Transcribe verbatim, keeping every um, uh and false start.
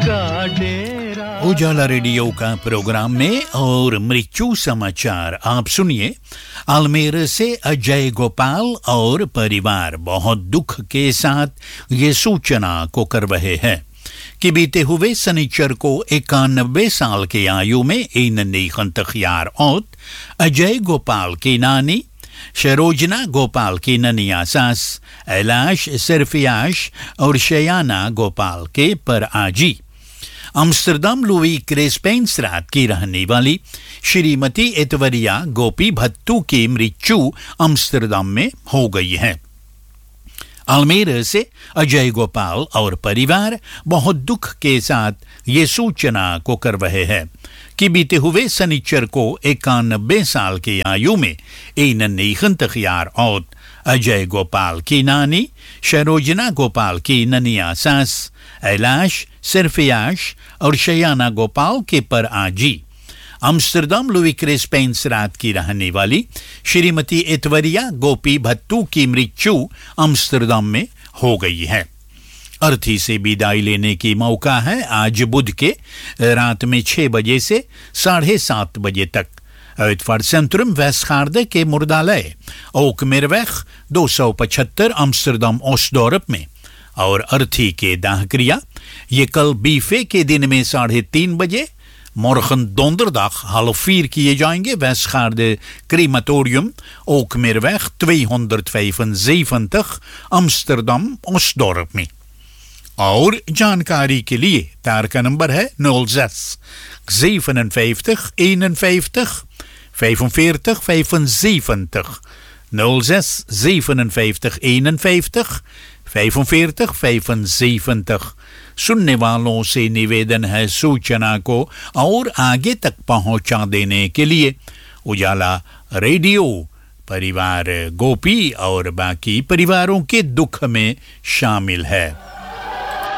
उजाला रेडियो का प्रोग्राम में और मृत्यु समाचार आप सुनिए। आलमेर से अजय गोपाल और परिवार बहुत दुख के साथ ये सूचना को कर रहे हैं कि बीते हुए शनिचर को इक्यानवे साल की आयु में इन निखंतखियार औत अजय गोपाल की नानी शरोजना गोपाल की ननिया सास ऐलाश सिरफियाश और शयाना गोपाल के पर आजी अम्स्टरडम लुई क्रेस्पेंसरात की रहने वाली श्रीमती एतवरिया गोपी भत्तू की मृत्यु अम्स्टरडम में हो गई है। आलमेर से अजय गोपाल और परिवार बहुत दुख के साथ ये सूचना को कर रहे हैं कि बीते हुए शनिचर को इक्यानवे साल की आयु में इन निखंतखियार औत अजय गोपाल की नानी शरोजना गोपाल की ननिया सास ऐलाश सिरफियाश और शयाना गोपाल के पर आजी अम्स्टरडम लुई क्रेस्पेंसरात की रहने वाली श्रीमती एतवरिया गोपी भत्तू की मृत्यु अम्स्टरडम में हो गई है। अर्थी से विदाई लेने की मौका है आज बुध के रात में छह बजे से साढ़े सात बजे तक Uitvaartcentrum Westgaarde के मुर्दालय ओकमेरवेग दो सौ पचहत्तर अम्स्टरडम ओस्टडोर्प में और अर्थी के दाहक्रिया ये कल बीफे के दिन में साढ़े तीन बजे morgen donderdag half vier किए जाएंगे Westgaarde crematorium Ookmeerweg tweehonderdvijfenzeventig Amsterdam Osdorp में। और जानकारी के लिए तार का नंबर है nul zes zevenenvijftig eenenvijftig vijfenveertig vijfenzeventig nul zes zevenenvijftig eenenvijftig vijfenveertig vijfenzeventig। सुनने वालों से निवेदन है सूचना को और आगे तक पहुंचा देने के लिए उजाला रेडियो परिवार गोपी और बाकी परिवारों के दुख में शामिल है।